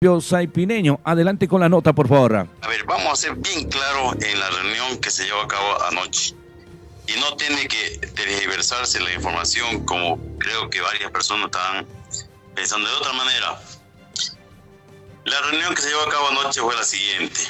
Saipineño. Adelante con la nota, por favor. A ver, vamos a ser bien claros en la reunión que se llevó a cabo anoche. Y no tiene que tergiversarse la información como creo que varias personas estaban pensando de otra manera. La reunión que se llevó a cabo anoche fue la siguiente.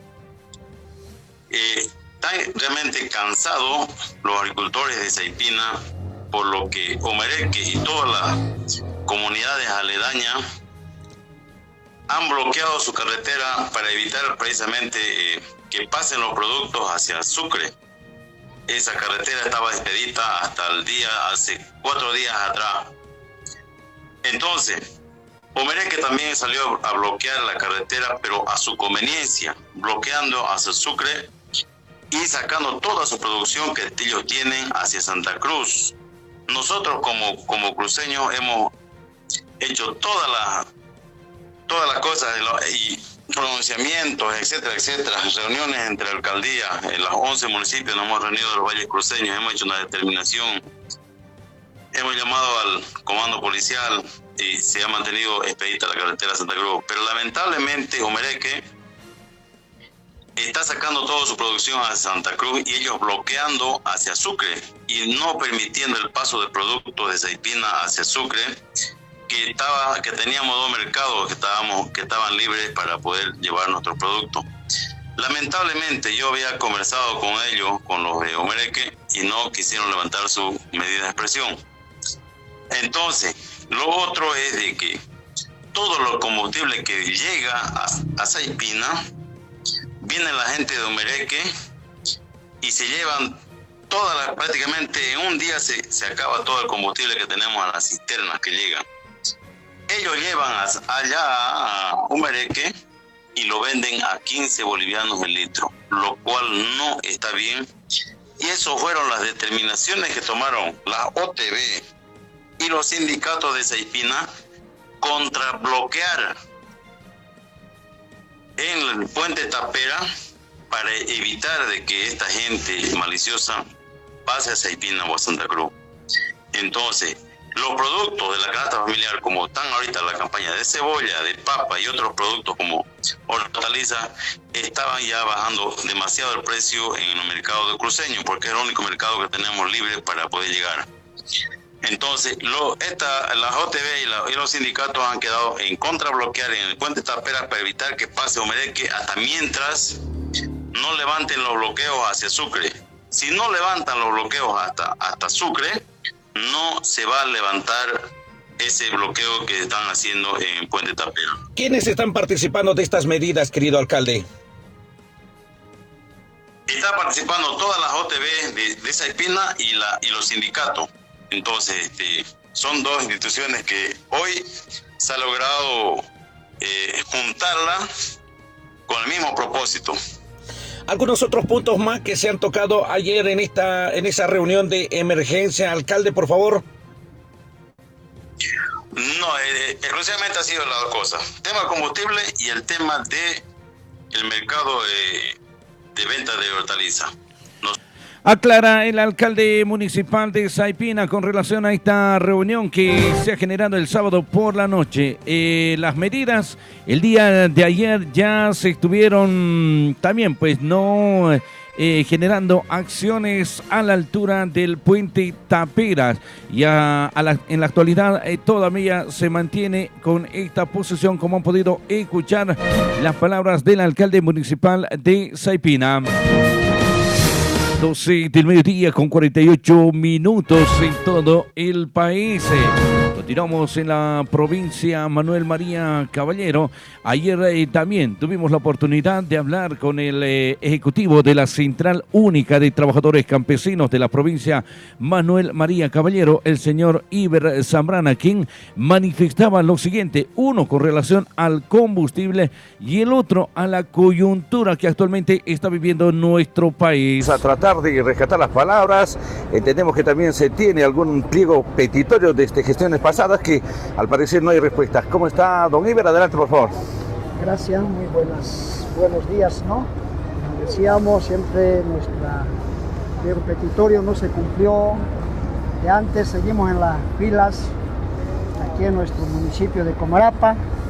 Están realmente cansados los agricultores de Saipina por lo que Omereque y todas las comunidades aledañas han bloqueado su carretera para evitar precisamente que pasen los productos hacia Sucre. Esa carretera estaba expedita hasta el día, hace 4 días atrás. Entonces, Omereque también salió a bloquear la carretera, pero a su conveniencia, bloqueando hacia Sucre y sacando toda su producción que ellos tienen hacia Santa Cruz. Nosotros como cruceños hemos hecho todas las cosas y pronunciamientos, etcétera, etcétera, reuniones entre alcaldías, en los 11 municipios nos hemos reunido de los valles cruceños, hemos hecho una determinación, hemos llamado al comando policial y se ha mantenido expedita la carretera Santa Cruz, pero lamentablemente Omereque está sacando toda su producción hacia Santa Cruz y ellos bloqueando hacia Sucre y no permitiendo el paso de productos de Saipina hacia Sucre, que teníamos 2 mercados que estaban libres para poder llevar nuestros productos. Lamentablemente yo había conversado con ellos, con los de Omereque, y no quisieron levantar su medida de presión. Entonces, lo otro es de que todo lo combustible que llega a Saipina, viene la gente de Omereque y se llevan prácticamente en un día se acaba todo el combustible que tenemos a las cisternas que llegan. Ellos llevan allá a Omereque y lo venden a 15 bolivianos el litro, lo cual no está bien. Y eso fueron las determinaciones que tomaron la OTB y los sindicatos de Saipina contra bloquear en el puente Tapera para evitar de que esta gente maliciosa pase a Saipina o a Santa Cruz. Entonces, los productos de la canasta familiar, como están ahorita en la campaña de cebolla, de papa y otros productos como hortalizas, estaban ya bajando demasiado el precio en el mercado de cruceño, porque es el único mercado que tenemos libre para poder llegar. Entonces, las OTB y los sindicatos han quedado en contra bloquear en el puente Tapera para evitar que pase Omereque hasta mientras no levanten los bloqueos hacia Sucre. Si no levantan los bloqueos hasta Sucre, no se va a levantar ese bloqueo que están haciendo en Puente Tapera. ¿Quiénes están participando de estas medidas, querido alcalde? Está participando todas las OTB de Saipina y los sindicatos. Entonces, son 2 instituciones que hoy se ha logrado juntarlas con el mismo propósito. ¿Algunos otros puntos más que se han tocado ayer en esa reunión de emergencia, alcalde, por favor? No, exclusivamente ha sido las 2 cosas. Tema combustible y el tema de el mercado de venta de hortalizas. Aclara el alcalde municipal de Saipina con relación a esta reunión que se ha generado el sábado por la noche. Las medidas el día de ayer ya se estuvieron también generando acciones a la altura del puente Taperas. Ya en la actualidad todavía se mantiene con esta posición, como han podido escuchar las palabras del alcalde municipal de Saipina. 12 del mediodía con 48 minutos en todo el país. Continuamos en la provincia Manuel María Caballero. Ayer también tuvimos la oportunidad de hablar con el ejecutivo de la Central Única de Trabajadores Campesinos de la provincia Manuel María Caballero, el señor Iber Zambrana, quien manifestaba lo siguiente: uno con relación al combustible y el otro a la coyuntura que actualmente está viviendo nuestro país. A tratar de rescatar las palabras, entendemos que también se tiene algún pliego petitorio de gestiones pasadas que al parecer no hay respuestas. ¿Cómo está, don Iber? Adelante, por favor. Gracias, muy buenos días, ¿no? Como decíamos, siempre nuestro pliego petitorio no se cumplió. De antes seguimos en las filas aquí en nuestro municipio de Comarapa.